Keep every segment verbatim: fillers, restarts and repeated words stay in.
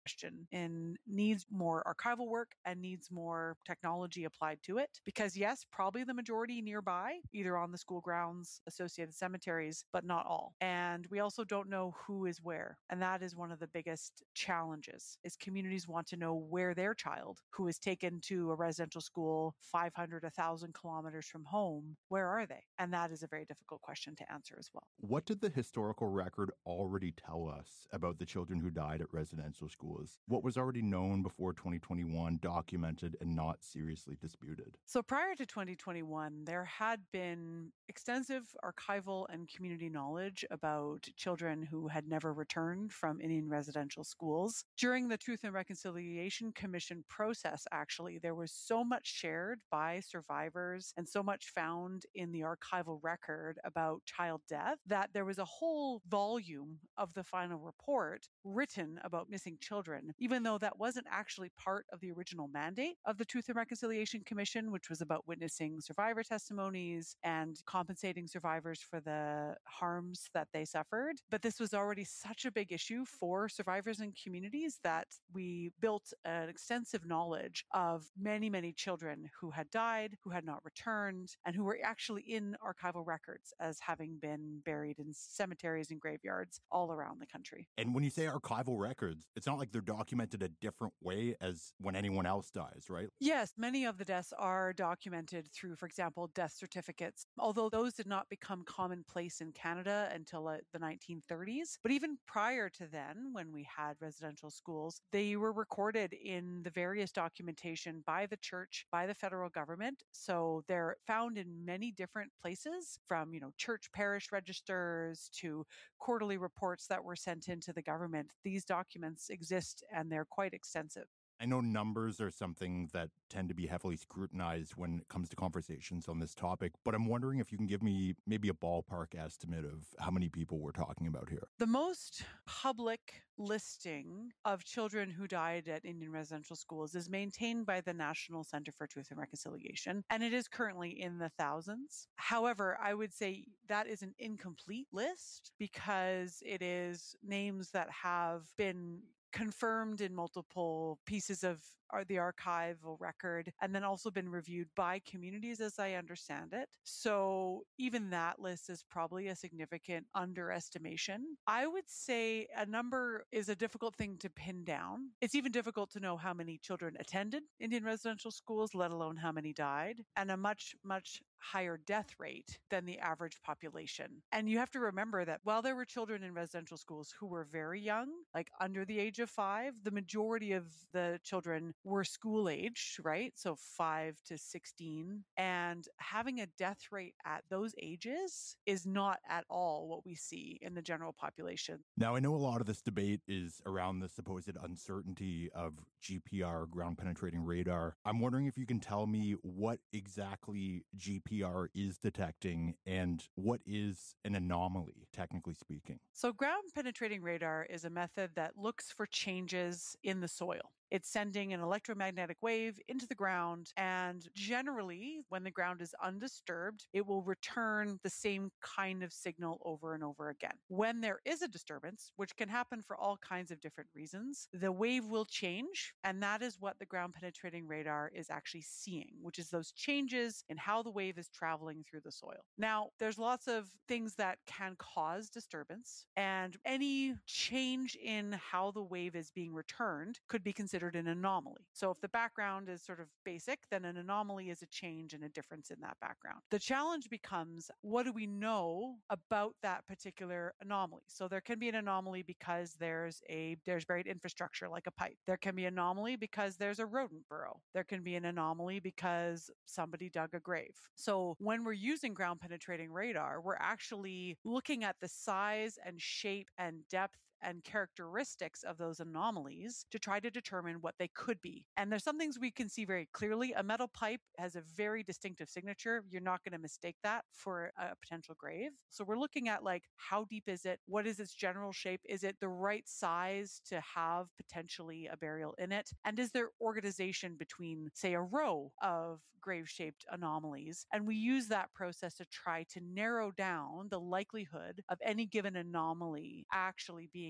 question and needs more archival work and needs more technology applied to it. Because yes, probably the majority nearby, either on the school grounds, associated cemeteries, but not all. And we also don't know who is where. And that is one of the biggest challenges, is communities want to know where their child, who is taken to a residential school five hundred, one thousand kilometers from home, where are they? And that is a very difficult question to answer as well. What did the historical record already tell us about the children who died at residential schools? What was already known before twenty twenty-one, documented, and not seriously disputed? So prior to twenty twenty-one, there had been extensive archival and community knowledge about children who had never returned from Indian residential schools. During the Truth and Reconciliation Commission process, actually, there was so much shared by survivors and so much found in the archival record about child death that there was a whole volume of the final report written about missing children, even though that wasn't actually part of the original mandate of the Truth and Reconciliation Commission, which was about witnessing survivor testimonies and compensating survivors for the harms that they suffered. But this was already such a big issue for survivors and communities that we built an extensive knowledge of many, many children who had died, who had not returned, and who were actually in archival records as having been buried in cemeteries and graveyards all around the country. And when you say archival records, it's not like they're documented a different way as when anyone else dies, right? Yes, many of the deaths are documented through, for example, death certificates, although those did not become commonplace in Canada until uh, the nineteen thirties. But even prior to then, when we had residential schools, they were recorded in the various documentation by the church, by the federal government. So they're found in many different places, from, you know, church parish registers to quarterly reports that were sent into the government. These documents exist and they're quite extensive. I know numbers are something that tend to be heavily scrutinized when it comes to conversations on this topic, but I'm wondering if you can give me maybe a ballpark estimate of how many people we're talking about here. The most public listing of children who died at Indian residential schools is maintained by the National Center for Truth and Reconciliation, and it is currently in the thousands. However, I would say that is an incomplete list because it is names that have been confirmed in multiple pieces of the archival record, and then also been reviewed by communities, as I understand it. So even that list is probably a significant underestimation. I would say a number is a difficult thing to pin down. It's even difficult to know how many children attended Indian residential schools, let alone how many died, and a much, much higher death rate than the average population. And you have to remember that while there were children in residential schools who were very young, like under the age of five, the majority of the children were school aged, right? So five to sixteen. And having a death rate at those ages is not at all what we see in the general population. Now, I know a lot of this debate is around the supposed uncertainty of G P R, ground penetrating radar. I'm wondering if you can tell me what exactly G P R is detecting and what is an anomaly, technically speaking. So ground penetrating radar is a method that looks for changes in the soil. It's sending an electromagnetic wave into the ground, and generally, when the ground is undisturbed, it will return the same kind of signal over and over again. When there is a disturbance, which can happen for all kinds of different reasons, the wave will change, and that is what the ground penetrating radar is actually seeing, which is those changes in how the wave is traveling through the soil. Now, there's lots of things that can cause disturbance, and any change in how the wave is being returned could be considered an anomaly. So if the background is sort of basic, then an anomaly is a change and a difference in that background. The challenge becomes, what do we know about that particular anomaly? So there can be an anomaly because there's a there's buried infrastructure like a pipe. There can be an anomaly because there's a rodent burrow. There can be an anomaly because somebody dug a grave. So when we're using ground penetrating radar, we're actually looking at the size and shape and depth and characteristics of those anomalies to try to determine what they could be. And there's some things we can see very clearly. A metal pipe has a very distinctive signature. You're not going to mistake that for a potential grave. So we're looking at, like, how deep is it? What is its general shape? Is it the right size to have potentially a burial in it? And is there organization between, say, a row of grave-shaped anomalies? And we use that process to try to narrow down the likelihood of any given anomaly actually being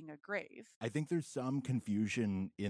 being a grave. I think there's some confusion in